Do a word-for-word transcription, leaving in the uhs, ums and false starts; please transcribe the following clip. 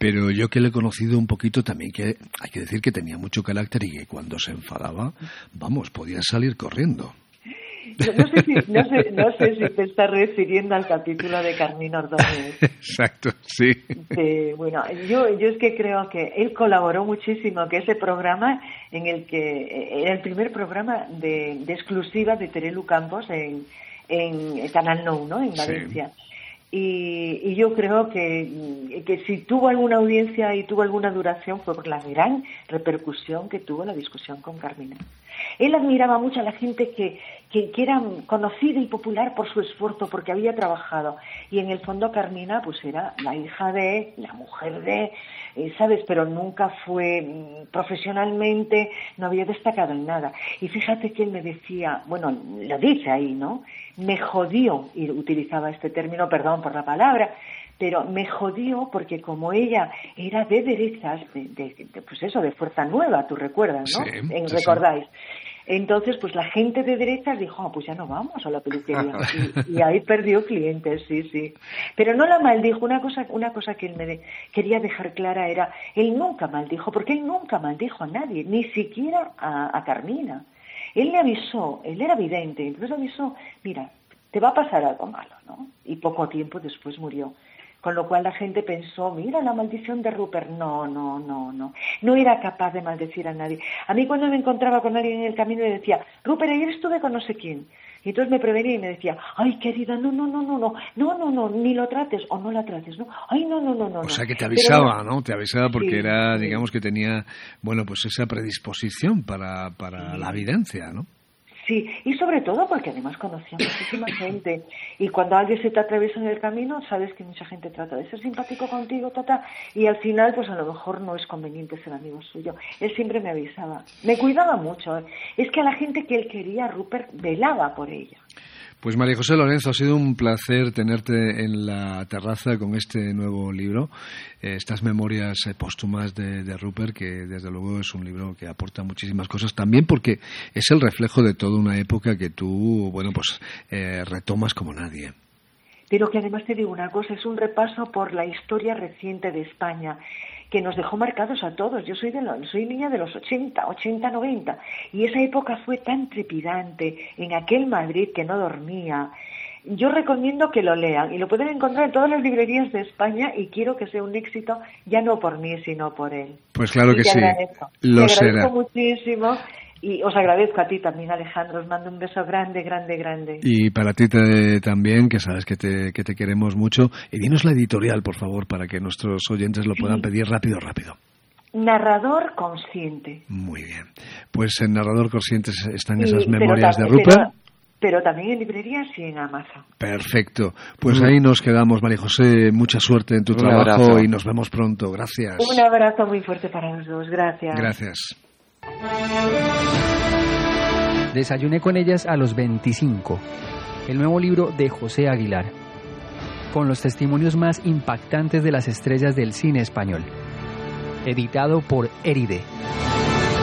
pero yo que le he conocido un poquito también, que hay que decir que tenía mucho carácter y que cuando se enfadaba, vamos, podía salir corriendo. Yo no sé si, no sé, no sé si te estás refiriendo al capítulo de Carmina Ordóñez. Exacto, sí. De, bueno, yo, yo es que creo que él colaboró muchísimo, que ese programa en el que era el primer programa de, de exclusiva de Terelu Campos en, en Canal Nou, ¿no? En Valencia. Sí. Y, y yo creo que, que si tuvo alguna audiencia y tuvo alguna duración fue por la gran repercusión que tuvo la discusión con Carmina. Él admiraba mucho a la gente que, que, que era conocida y popular por su esfuerzo, porque había trabajado. Y en el fondo Carmina pues era la hija de, la mujer de, eh, ¿sabes? Pero nunca fue profesionalmente, no había destacado en nada. Y fíjate que él me decía, bueno, lo dice ahí, ¿no? Me jodió, y utilizaba este término, perdón por la palabra, pero me jodió porque como ella era de derechas, de, de, de, pues eso, de Fuerza Nueva, tú recuerdas, ¿no? Sí, en, sí, ¿recordáis? Sí. Entonces, pues la gente de derechas dijo, ah, pues ya no vamos a la peluquería. Y, y ahí perdió clientes, sí, sí. Pero no la maldijo. Una cosa, una cosa que él me de, quería dejar clara era, él nunca maldijo, porque él nunca maldijo a nadie, ni siquiera a, a Carmina. Él le avisó, él era vidente, entonces le avisó, mira, te va a pasar algo malo, ¿no? Y poco tiempo después murió. Con lo cual la gente pensó, mira la maldición de Rupert. No, no, no, no. No era capaz de maldecir a nadie. A mí cuando me encontraba con alguien en el camino le decía, Rupert, ayer estuve con no sé quién. Y entonces me prevenía y me decía, ay, querida, no, no, no, no, no, no, no, no, ni lo trates o no la trates, ¿no? Ay, no, no, no, no. O sea que te avisaba, Pero, ¿no? Te avisaba porque sí, era, sí. digamos que tenía, bueno, pues esa predisposición para, para sí. la evidencia, ¿no? Sí, y sobre todo porque además conocía muchísima gente. Y cuando alguien se te atraviesa en el camino, sabes que mucha gente trata de ser simpático contigo, tata, y al final, pues a lo mejor no es conveniente ser amigo suyo. Él siempre me avisaba. Me cuidaba mucho. ¿eh? Es que a la gente que él quería, Rupert velaba por ella. Pues María José Lorenzo, ha sido un placer tenerte en la terraza con este nuevo libro, eh, estas memorias eh, póstumas de, de Rupert, que desde luego es un libro que aporta muchísimas cosas, también porque es el reflejo de toda una época que tú, bueno, pues eh, retomas como nadie. Pero que además te digo una cosa, es un repaso por la historia reciente de España, que nos dejó marcados a todos. Yo soy de lo, soy niña de los ochenta, ochenta, noventa, y esa época fue tan trepidante en aquel Madrid que no dormía. Yo recomiendo que lo lean y lo pueden encontrar en todas las librerías de España y quiero que sea un éxito, ya no por mí, sino por él. Pues claro y que sí, agradezco. lo te agradezco será. muchísimo. Y os agradezco a ti también, Alejandro. Os mando un beso grande, grande, grande. Y para ti te, también, que sabes que te, que te queremos mucho. Y dinos la editorial, por favor, para que nuestros oyentes lo puedan sí. pedir rápido, rápido. Narrador Consciente. Muy bien. Pues en Narrador Consciente están sí, esas memorias pero, de Rupert. Pero, pero también en librerías y en Amazon. Perfecto. Pues mm. ahí nos quedamos, María José. Mucha suerte en tu un trabajo abrazo. Y nos vemos pronto. Gracias. Un abrazo muy fuerte para los dos. Gracias. Gracias. Desayuné con ellas a los veinticinco. El nuevo libro de José Aguilar, con los testimonios más impactantes de las estrellas del cine español. Editado por Eride.